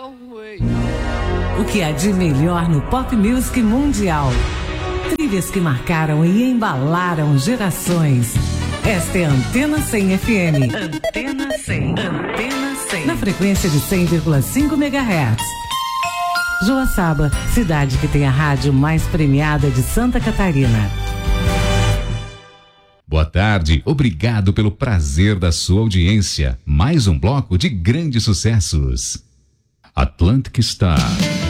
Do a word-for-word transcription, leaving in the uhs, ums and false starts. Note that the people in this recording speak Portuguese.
O que há de melhor no pop music mundial? Trilhas que marcaram e embalaram gerações. Esta é a Antena cem F M. Antena cem. Antena cem. Na frequência de cem vírgula cinco megahertz. Joaçaba, cidade que tem a rádio mais premiada de Santa Catarina. Boa tarde, obrigado pelo prazer da sua audiência. Mais um bloco de grandes sucessos. Atlantic Star.